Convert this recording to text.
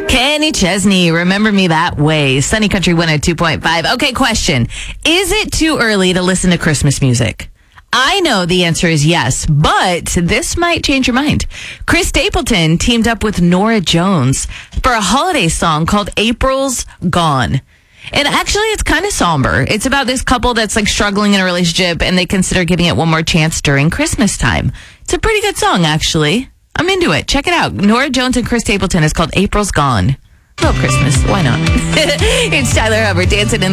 Kenny Chesney, Remember Me That Way. Sunny Country 102.5. Okay, question. Is it too early to listen to Christmas music? I know the answer is yes, but this might change your mind. Chris Stapleton teamed up with Norah Jones for a holiday song called April's Gone. And actually, it's kind of somber. It's about this couple that's like struggling in a relationship and they consider giving it one more chance during Christmas time. It's a pretty good song, actually. I'm into it. Check it out. Norah Jones and Chris Stapleton. Is called April's Gone. Well, Christmas. Why not? It's Tyler Hubbard dancing in